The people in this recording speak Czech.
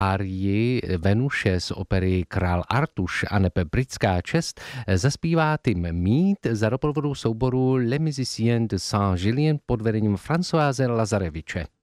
árii Venuše z opery Král Artuš a nebe Britská čest zaspívá tým Meade za doprovodu souboru Les Musiciens de Saint-Julien pod vedením Françoise Lazareviče.